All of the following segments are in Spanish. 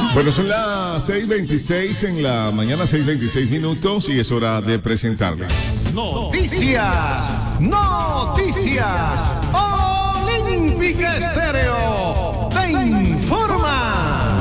Bueno, son las 6:26 en la mañana, 6:26 minutos, y es hora de presentarles. Noticias Olímpica Estéreo te informa.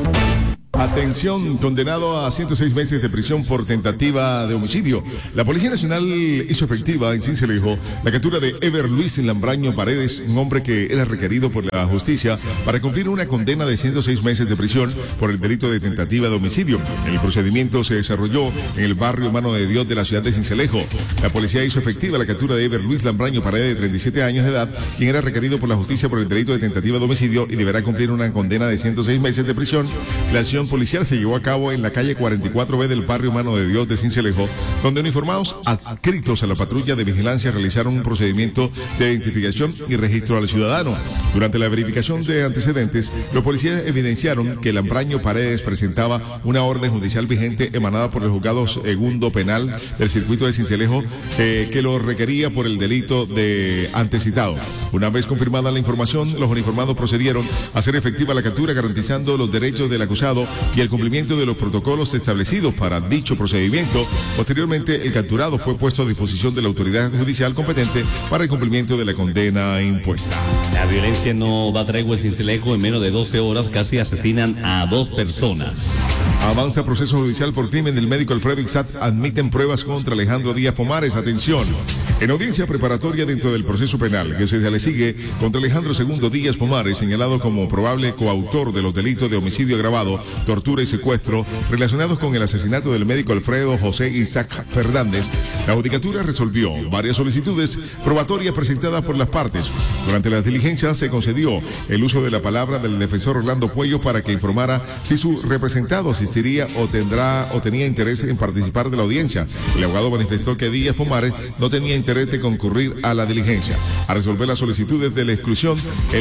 Atención, condenado a 106 meses de prisión por tentativa de homicidio. La Policía Nacional hizo efectiva en Sincelejo la captura de Ever Luis Lambraño Paredes, un hombre que era requerido por la justicia para cumplir una condena de 106 meses de prisión por el delito de tentativa de homicidio. El procedimiento se desarrolló en el barrio Mano de Dios de la ciudad de Sincelejo. La policía hizo efectiva la captura de Ever Luis Lambraño Paredes, de 37 años de edad, quien era requerido por la justicia por el delito de tentativa de homicidio y deberá cumplir una condena de 106 meses de prisión. La acción policial se llevó a cabo en la calle 44B del barrio Mano de Dios de Sincelejo, donde uniformados adscritos a la patrulla de vigilancia realizaron un procedimiento de identificación y registro al ciudadano. Durante la verificación de antecedentes, los policías evidenciaron que Lambraño Paredes presentaba una orden judicial vigente emanada por el juzgado segundo penal del circuito de Sincelejo que lo requería por el delito de antecitado. Una vez confirmada la información, los uniformados procedieron a hacer efectiva la captura, garantizando los derechos del acusado y el cumplimiento de los protocolos establecidos para dicho procedimiento. Posteriormente, el capturado fue puesto a disposición de la autoridad judicial competente para el cumplimiento de la condena impuesta. La violencia no da tregua en Sincelejo. En menos de 12 horas casi asesinan a 2 personas. Avanza proceso judicial por crimen del médico Alfredo Ixat. Admiten pruebas contra Alejandro Díaz Pomares. Atención. En audiencia preparatoria dentro del proceso penal que se le sigue contra Alejandro II Díaz Pomares, señalado como probable coautor de los delitos de homicidio agravado, tortura y secuestro relacionados con el asesinato del médico Alfredo José Isaac Fernández, la judicatura resolvió varias solicitudes probatorias presentadas por las partes. Durante las diligencias se concedió el uso de la palabra del defensor Orlando Puello para que informara si su representado asistiría o tenía interés en participar de la audiencia. El abogado manifestó que Díaz Pomares no tenía interés de concurrir a la diligencia. A resolver las solicitudes de la exclusión,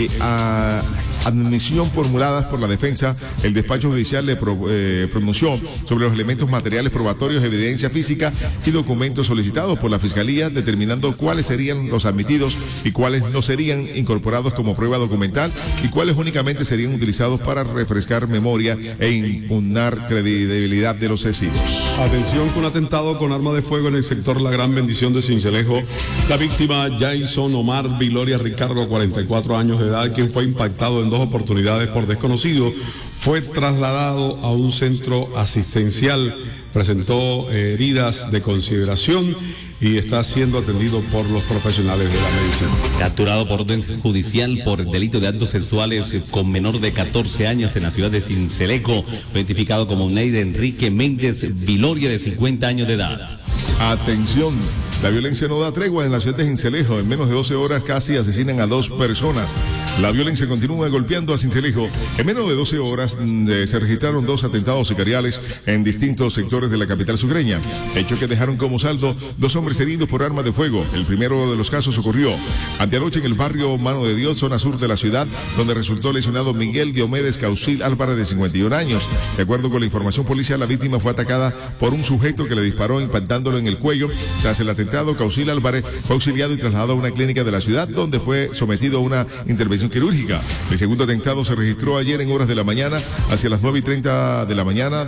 admisión formuladas por la defensa, el despacho judicial le pronunció sobre los elementos materiales probatorios, evidencia física y documentos solicitados por la Fiscalía, determinando cuáles serían los admitidos y cuáles no serían incorporados como prueba documental y cuáles únicamente serían utilizados para refrescar memoria e impugnar credibilidad de los testigos. Atención, con un atentado con arma de fuego en el sector La Gran Bendición de Sincelejo, la víctima Jason Omar Viloria Ricardo, 44 años de edad, quien fue impactado en 2 oportunidades por desconocido, fue trasladado a un centro asistencial, presentó heridas de consideración y está siendo atendido por los profesionales de la medicina. Capturado por orden judicial por el delito de actos sexuales con menor de 14 años en la ciudad de Sincelejo, identificado como Neide Enrique Méndez Viloria, de 50 años de edad. Atención, la violencia no da tregua en la ciudad de Sincelejo. En menos de 12 horas casi asesinan a 2 personas. La violencia continúa golpeando a Sincelejo. En menos de 12 horas se registraron 2 atentados sicariales en distintos sectores de la capital sucreña, hecho que dejaron como saldo 2 hombres heridos por arma de fuego. El primero de los casos ocurrió anteanoche en el barrio Mano de Dios, zona sur de la ciudad, donde resultó lesionado Miguel Diomedes Causil Álvarez, de 51 años. De acuerdo con la información policial, la víctima fue atacada por un sujeto que le disparó impactándolo en el cuello. Tras el atentado, Causil Álvarez fue auxiliado y trasladado a una clínica de la ciudad, donde fue sometido a una intervención quirúrgica. El segundo atentado se registró ayer en horas de la mañana, hacia las 9:30 de la mañana,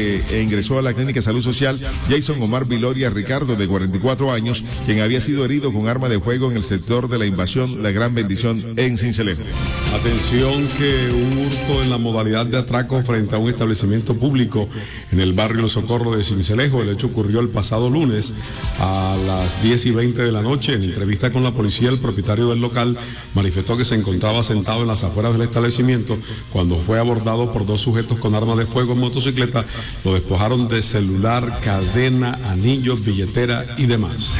e ingresó a la clínica de salud social Jason Omar Viloria Ricardo, de 44 años, quien había sido herido con arma de fuego en el sector de la invasión La Gran Bendición en Sincelejo. Atención, que un hurto en la modalidad de atraco frente a un establecimiento público en el barrio Los Socorros de Sincelejo. El hecho ocurrió el pasado lunes a las 10:20 de la noche. En entrevista con la policía, el propietario del local manifestó que se encontraba sentado en las afueras del establecimiento cuando fue abordado por 2 sujetos con armas de fuego en motocicleta. Lo despojaron de celular, cadena, anillos, billetera y demás.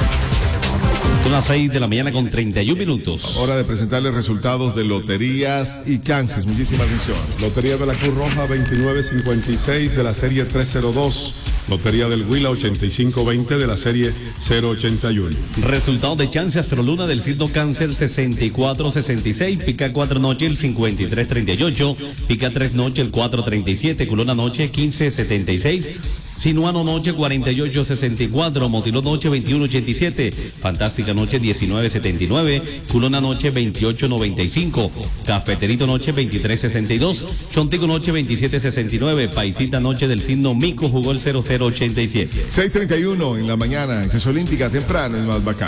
Son las 6 de la mañana con 31 minutos. Hora de presentarles resultados de loterías y chances. Muchísima atención. Lotería de la Cruz Roja 2956 de la serie 302. Lotería del Huila 8520 de la serie 081. Resultado de chance Astroluna del signo Cáncer 6466. Pica 4 noche el 5338. Pica 3 noche el 437. Culona noche 1576. Sinuano noche 48.64, Motiló noche 21.87, Fantástica noche 19.79, Culona noche 28.95, Cafeterito noche 23.62, Chontico noche 27.69, Paisita noche del signo Mico jugó el 00.87. 6:31 en la mañana, en Ciencia Olímpica temprano es más bacán.